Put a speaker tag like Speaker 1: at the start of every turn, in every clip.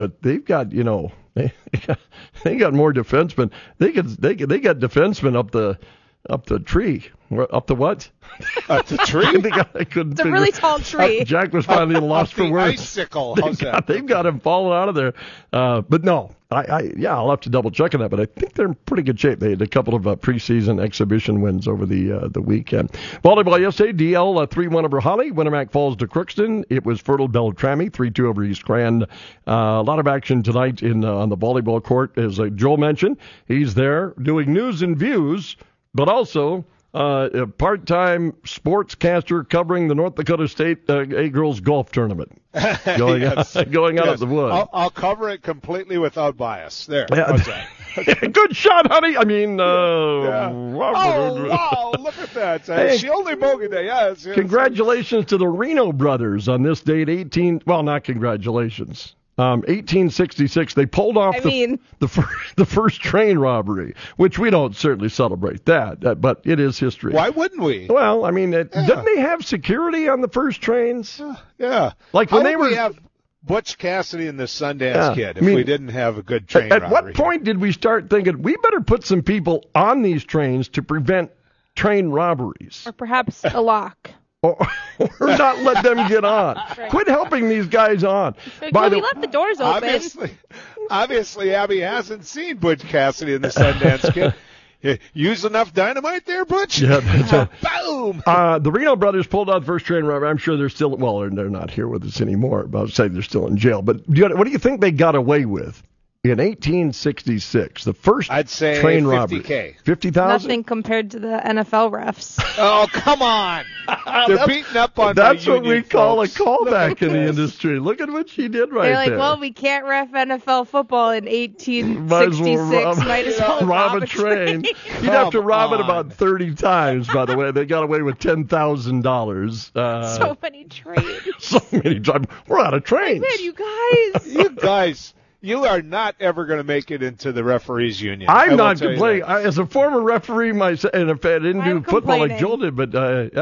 Speaker 1: but they've got, they got more defensemen. They got defensemen up the tree. Up the what?
Speaker 2: Up the tree?
Speaker 3: It's a really tall tree.
Speaker 1: Jack was finally lost for words.
Speaker 2: Icicle.
Speaker 1: They've got him falling out of there. But no, I'll have to double check on that. But I think they're in pretty good shape. They had a couple of preseason exhibition wins over the weekend. Volleyball yesterday, DL 3-1 over Holly. Winnemac Falls to Crookston. It was Fertile Beltrami 3-2 over East Grand. A lot of action tonight on the volleyball court, as Joel mentioned. He's there doing news and views, but also a part-time sportscaster covering the North Dakota State A-Girls Golf Tournament going out of the woods.
Speaker 2: I'll cover it completely without bias. There.
Speaker 1: Yeah.
Speaker 2: How's that?
Speaker 1: Good shot, honey. I mean,
Speaker 2: wow, look at that.
Speaker 1: Hey,
Speaker 2: she only bogeyed that. Yes.
Speaker 1: Congratulations to the Reno brothers on this date, not congratulations. 1866, they pulled off the first train robbery, which we don't certainly celebrate that, but it is history.
Speaker 2: Why wouldn't we?
Speaker 1: Well, I mean, didn't they have security on the first trains?
Speaker 2: Yeah.
Speaker 1: Like when
Speaker 2: we have Butch Cassidy and the Sundance Kid if we didn't have a good train robbery?
Speaker 1: At what point did we start thinking, we better put some people on these trains to prevent train robberies?
Speaker 3: Or perhaps a lock.
Speaker 1: Or not let them get on.
Speaker 3: Right.
Speaker 1: Quit helping these guys on.
Speaker 3: We left the doors open.
Speaker 2: Obviously, Abby hasn't seen Butch Cassidy and the Sundance Kid. Use enough dynamite there, Butch?
Speaker 1: Yeah,
Speaker 2: boom!
Speaker 1: The Reno brothers pulled out the first train robbery. I'm sure they're still, they're not here with us anymore. But I'd say they're still in jail. But what do you think they got away with? In 1866, the first train robbery.
Speaker 2: $50,000.
Speaker 1: 50,000?
Speaker 3: Nothing compared to the NFL refs.
Speaker 2: Oh, come on. They're beating up on
Speaker 1: That's what we call
Speaker 2: folks.
Speaker 1: a callback in the industry. Look at what she did right there.
Speaker 3: They're like, well, we can't ref NFL football in 1866. Might as well
Speaker 1: rob a train. You'd have to rob it about 30 times, by the way. They got away with $10,000.
Speaker 3: So many trains.
Speaker 1: So many times. We're out of trains.
Speaker 3: Man, you guys.
Speaker 2: You are not ever going to make it into the referees union.
Speaker 1: I'm not complaining. As a former referee myself, and if I didn't do football like Joel did, but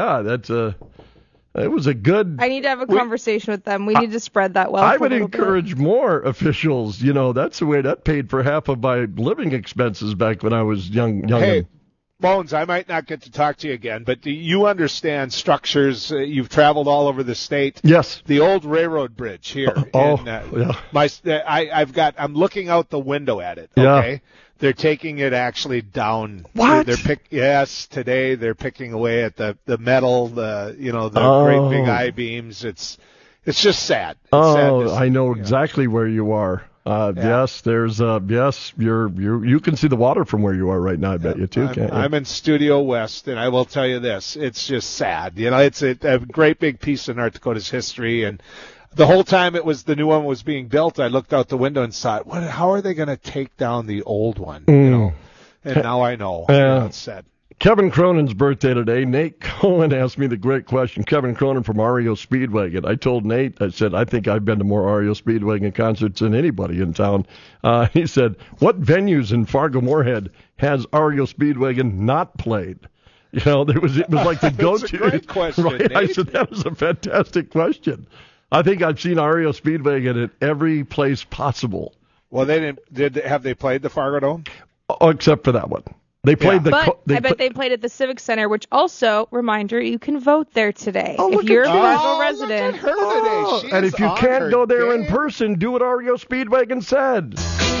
Speaker 1: it was a good.
Speaker 3: I need to have a conversation with them. We need to spread that well.
Speaker 1: I would encourage more officials. That's the way that paid for half of my living expenses back when I was young.
Speaker 2: Hey, Bones, I might not get to talk to you again, but do you understand structures? You've traveled all over the state.
Speaker 1: Yes.
Speaker 2: The old railroad bridge here.
Speaker 1: Yeah.
Speaker 2: I'm looking out the window at it. Okay. Yeah. They're taking it actually down.
Speaker 1: What?
Speaker 2: Yes, today they're picking away at the metal, the great big I-beams. It's just sad. It's sad
Speaker 1: I know exactly where you are. Yes, there's you can see the water from where you are right now. I bet you too.
Speaker 2: I'm in Studio West, and I will tell you this: it's just sad. It's a great big piece of North Dakota's history, and the whole time the new one was being built, I looked out the window and thought, how are they going to take down the old one? And now I know. It's sad.
Speaker 1: Kevin Cronin's birthday today. Nate Cohen asked me the great question. Kevin Cronin from REO Speedwagon. I told Nate, I said, I think I've been to more REO Speedwagon concerts than anybody in town. He said, what venues in Fargo-Moorhead has REO Speedwagon not played? It was like the go-to.
Speaker 2: That's a great question,
Speaker 1: right?
Speaker 2: Nate.
Speaker 1: I said, that was a fantastic question. I think I've seen REO Speedwagon at every place possible.
Speaker 2: Well, have they played the Fargo Dome?
Speaker 1: Oh, except for that one. They played
Speaker 3: I bet they played at the Civic Center, which also, reminder, you can vote there today. If you're a Fargo resident.
Speaker 2: Look at her today.
Speaker 1: And if you can't go there in person, do what REO Speedwagon said.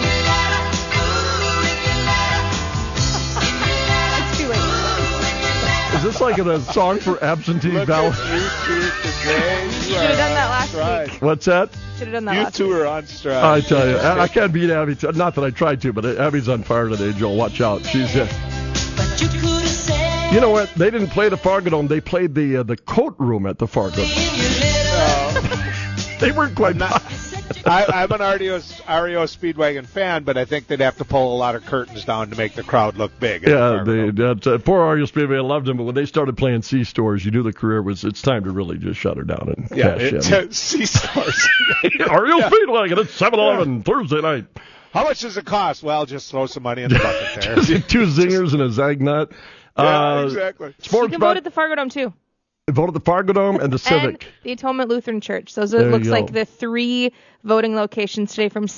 Speaker 3: It's too late.
Speaker 1: Is this like a song for absentee ballot?
Speaker 3: You should have done that last week.
Speaker 1: What's that?
Speaker 3: Should have done that last
Speaker 2: week. You two are on stride.
Speaker 1: I tell you, I can't beat Abby. Not that I tried to, but Abby's on fire today, Joel. Watch out. She's You know what? They didn't play the Fargo Dome. They played the coat room at the Fargo Dome. They weren't quite.
Speaker 2: I'm an REO Speedwagon fan, but I think they'd have to pull a lot of curtains down to make the crowd look big.
Speaker 1: Yeah, poor REO Speedwagon loved them, but when they started playing C-stores, you knew the career it's time to really just shut her down and cash in.
Speaker 2: C-stores.
Speaker 1: REO Speedwagon at 7-Eleven Thursday night.
Speaker 2: How much does it cost? Well, just throw some money in the bucket there.
Speaker 1: Two zingers and a Zagnut.
Speaker 2: Yeah, exactly.
Speaker 3: You can vote at the Fargo Dome, too.
Speaker 1: Vote at the Fargo Dome and the Civic.
Speaker 3: And the Atonement Lutheran Church. Those are, looks like the 3 voting locations today from